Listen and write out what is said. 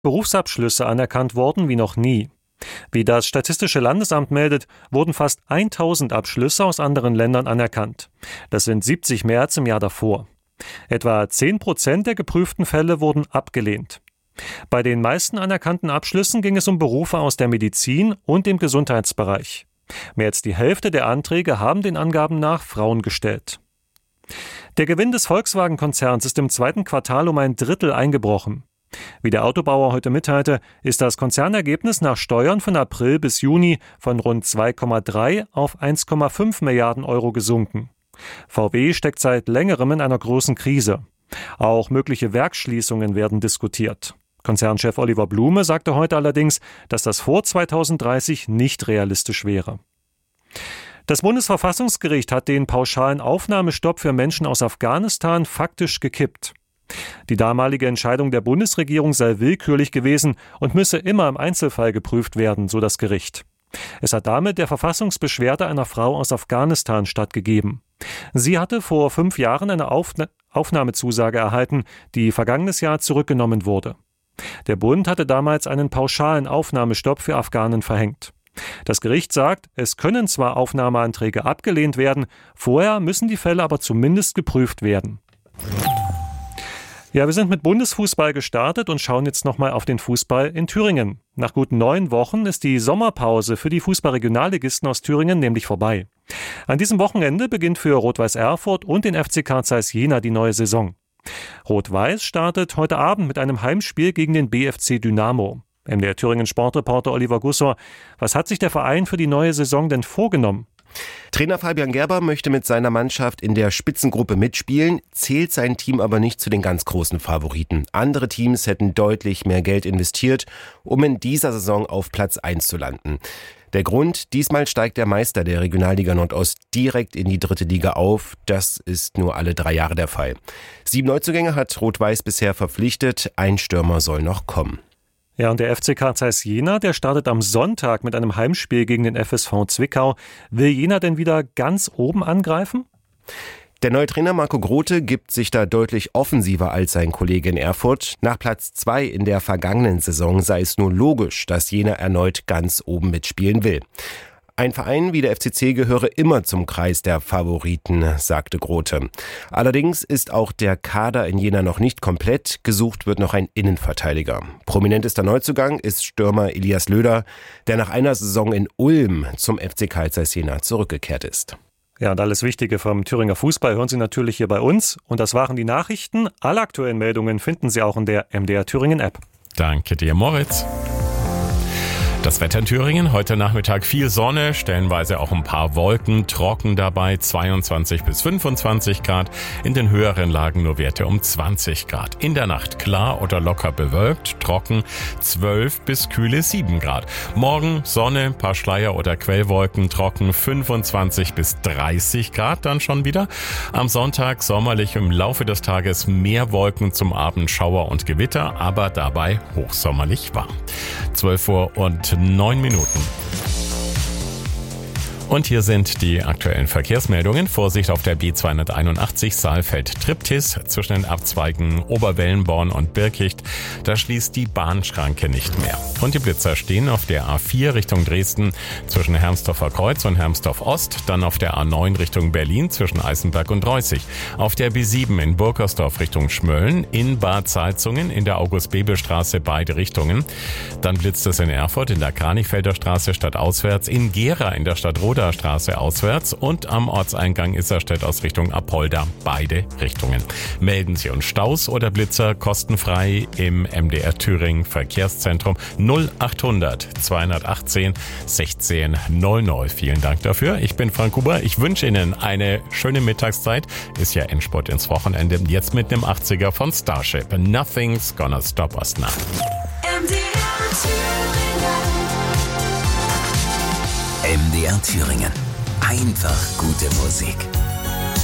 Berufsabschlüsse anerkannt worden wie noch nie. Wie das Statistische Landesamt meldet, wurden fast 1000 Abschlüsse aus anderen Ländern anerkannt. Das sind 70 mehr als im Jahr davor. Etwa 10% der geprüften Fälle wurden abgelehnt. Bei den meisten anerkannten Abschlüssen ging es um Berufe aus der Medizin und dem Gesundheitsbereich. Mehr als die Hälfte der Anträge haben den Angaben nach Frauen gestellt. Der Gewinn des Volkswagen-Konzerns ist im zweiten Quartal um ein Drittel eingebrochen. Wie der Autobauer heute mitteilte, ist das Konzernergebnis nach Steuern von April bis Juni von rund 2,3 auf 1,5 Milliarden Euro gesunken. VW steckt seit längerem in einer großen Krise. Auch mögliche Werksschließungen werden diskutiert. Konzernchef Oliver Blume sagte heute allerdings, dass das vor 2030 nicht realistisch wäre. Das Bundesverfassungsgericht hat den pauschalen Aufnahmestopp für Menschen aus Afghanistan faktisch gekippt. Die damalige Entscheidung der Bundesregierung sei willkürlich gewesen und müsse immer im Einzelfall geprüft werden, so das Gericht. Es hat damit der Verfassungsbeschwerde einer Frau aus Afghanistan stattgegeben. Sie hatte vor 5 Jahren eine Aufnahmezusage erhalten, die vergangenes Jahr zurückgenommen wurde. Der Bund hatte damals einen pauschalen Aufnahmestopp für Afghanen verhängt. Das Gericht sagt, es können zwar Aufnahmeanträge abgelehnt werden, vorher müssen die Fälle aber zumindest geprüft werden. Ja, wir sind mit Bundesfußball gestartet und schauen jetzt nochmal auf den Fußball in Thüringen. Nach gut 9 Wochen ist die Sommerpause für die Fußball-Regionalligisten aus Thüringen nämlich vorbei. An diesem Wochenende beginnt für Rot-Weiß Erfurt und den FC Carl Zeiss Jena die neue Saison. Rot-Weiß startet heute Abend mit einem Heimspiel gegen den BFC Dynamo. MDR Thüringen Sportreporter Oliver Gussor, was hat sich der Verein für die neue Saison denn vorgenommen? Trainer Fabian Gerber möchte mit seiner Mannschaft in der Spitzengruppe mitspielen, zählt sein Team aber nicht zu den ganz großen Favoriten. Andere Teams hätten deutlich mehr Geld investiert, um in dieser Saison auf Platz 1 zu landen. Der Grund, diesmal steigt der Meister der Regionalliga Nordost direkt in die 3. Liga auf. Das ist nur alle 3 Jahre der Fall. 7 Neuzugänge hat Rot-Weiß bisher verpflichtet, ein Stürmer soll noch kommen. Ja, und der FC Carl Zeiss Jena, der startet am Sonntag mit einem Heimspiel gegen den FSV Zwickau. Will Jena denn wieder ganz oben angreifen? Der neue Trainer Marco Grote gibt sich da deutlich offensiver als sein Kollege in Erfurt. Nach Platz 2 in der vergangenen Saison sei es nur logisch, dass Jena erneut ganz oben mitspielen will. Ein Verein wie der FCC gehöre immer zum Kreis der Favoriten, sagte Grote. Allerdings ist auch der Kader in Jena noch nicht komplett. Gesucht wird noch ein Innenverteidiger. Prominentester Neuzugang ist Stürmer Elias Löder, der nach einer Saison in Ulm zum FC Carl Zeiss Jena zurückgekehrt ist. Ja, und alles Wichtige vom Thüringer Fußball hören Sie natürlich hier bei uns. Und das waren die Nachrichten. Alle aktuellen Meldungen finden Sie auch in der MDR Thüringen App. Danke dir, Moritz. Das Wetter in Thüringen, heute Nachmittag viel Sonne, stellenweise auch ein paar Wolken, trocken dabei, 22 bis 25 Grad, in den höheren Lagen nur Werte um 20 Grad. In der Nacht klar oder locker bewölkt, trocken, 12 bis kühle 7 Grad. Morgen Sonne, ein paar Schleier- oder Quellwolken, trocken, 25 bis 30 Grad dann schon wieder. Am Sonntag sommerlich, im Laufe des Tages mehr Wolken, zum Abend Schauer und Gewitter, aber dabei hochsommerlich warm. 12 Uhr und 9 Minuten. Und hier sind die aktuellen Verkehrsmeldungen. Vorsicht auf der B281 Saalfeld-Triptis zwischen den Abzweigen Oberwellenborn und Birkicht. Da schließt die Bahnschranke nicht mehr. Und die Blitzer stehen auf der A4 Richtung Dresden zwischen Hermsdorfer Kreuz und Hermsdorf Ost. Dann auf der A9 Richtung Berlin zwischen Eisenberg und Reußig. Auf der B7 in Burgersdorf Richtung Schmölln. In Bad Salzungen in der August-Bebel-Straße beide Richtungen. Dann blitzt es in Erfurt in der Kranichfelder Straße stadtauswärts. In Gera in der Stadt Roda Straße auswärts und am Ortseingang Isserstedt aus Richtung Apolda, beide Richtungen. Melden Sie uns Staus oder Blitzer kostenfrei im MDR Thüringen Verkehrszentrum 0800 218 16 00. Vielen Dank dafür. Ich bin Frank Huber. Ich wünsche Ihnen eine schöne Mittagszeit. Ist ja Endspurt ins Wochenende. Jetzt mit einem 80er von Starship. Nothing's gonna stop us now. MDR Thüringen. Einfach gute Musik.